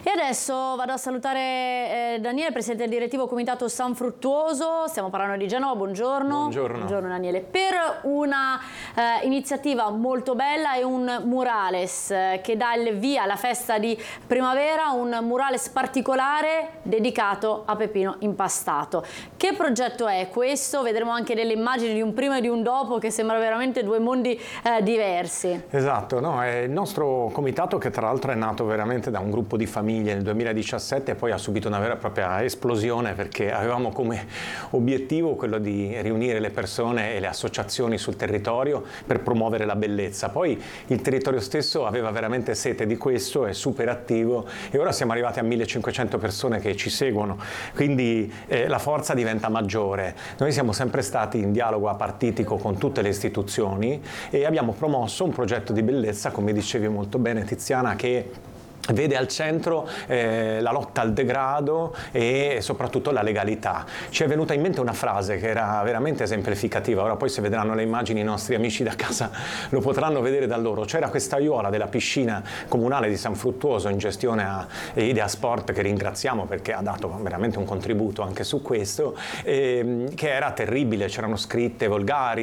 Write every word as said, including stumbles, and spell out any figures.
E adesso vado a salutare eh, Daniele, presidente del direttivo Comitato San Fruttuoso. Stiamo parlando di Genova, buongiorno. Buongiorno. Buongiorno Daniele. Per una eh, iniziativa molto bella e un murales eh, che dà il via alla festa di primavera, un murales particolare dedicato a Peppino Impastato. Che progetto è questo? Vedremo anche delle immagini di un prima e di un dopo che sembra veramente due mondi eh, diversi. Esatto, no, è il nostro comitato che tra l'altro è nato veramente da un gruppo di famiglie nel duemiladiciassette e poi ha subito una vera e propria esplosione perché avevamo come obiettivo quello di riunire le persone e le associazioni sul territorio per promuovere la bellezza. Poi il territorio stesso aveva veramente sete di questo, è super attivo e ora siamo arrivati a millecinquecento persone che ci seguono, quindi eh, la forza diventa maggiore. Noi siamo sempre stati in dialogo apartitico con tutte le istituzioni e abbiamo promosso un progetto di bellezza, come dicevi molto bene Tiziana, che vede al centro eh, la lotta al degrado e soprattutto la legalità. Ci è venuta in mente una frase che era veramente esemplificativa, ora poi se vedranno le immagini i nostri amici da casa lo potranno vedere da loro. C'era questa aiuola della piscina comunale di San Fruttuoso in gestione a Idea Sport, che ringraziamo perché ha dato veramente un contributo anche su questo, eh, che era terribile, c'erano scritte volgari,